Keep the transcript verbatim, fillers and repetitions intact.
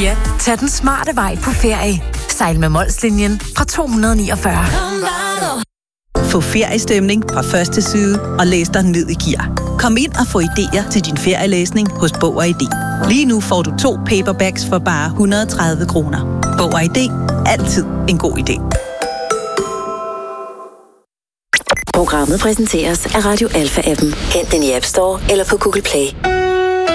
Ja, tag den smarte vej på ferie. Sejl med Molslinjen fra to hundrede niogfyrre. Få feriestemning fra første side og læs dig ned i gear. Kom ind og få idéer til din ferielæsning hos Bog og I D. Lige nu får du to paperbacks for bare et hundrede og tredive kroner. Bog og I D. Altid en god idé. Programmet præsenteres af Radio Alpha-appen. Hent den i App Store eller på Google Play.